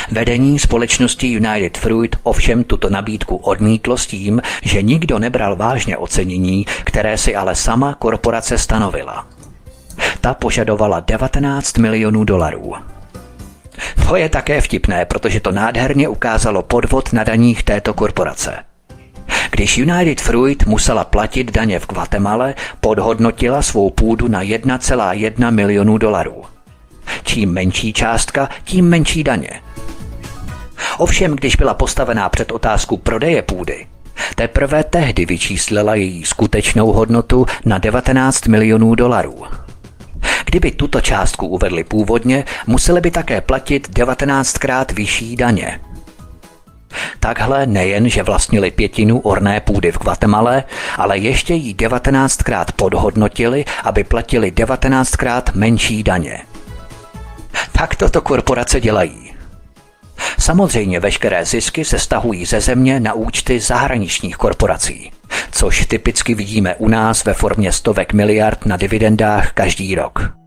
Vedení společnosti United Fruit ovšem tuto nabídku odmítlo s tím, že nikdo nebral vážně ocenění, které si ale sama korporace stanovila. Ta požadovala $19 milionů. To je také vtipné, protože to nádherně ukázalo podvod na daních této korporace. Když United Fruit musela platit daně v Guatemale, podhodnotila svou půdu na $1,1 milionu. Čím menší částka, tím menší daně. Ovšem, když byla postavená před otázku prodeje půdy, teprve tehdy vyčíslila její skutečnou hodnotu na $19 milionů. Kdyby tuto částku uvedli původně, museli by také platit 19krát vyšší daně. Takhle nejen, že vlastnili pětinu orné půdy v Guatemale, ale ještě ji 19krát podhodnotili, aby platili 19krát menší daně. Tak toto korporace dělají. Samozřejmě veškeré zisky se stahují ze země na účty zahraničních korporací, což typicky vidíme u nás ve formě stovek miliard na dividendách každý rok.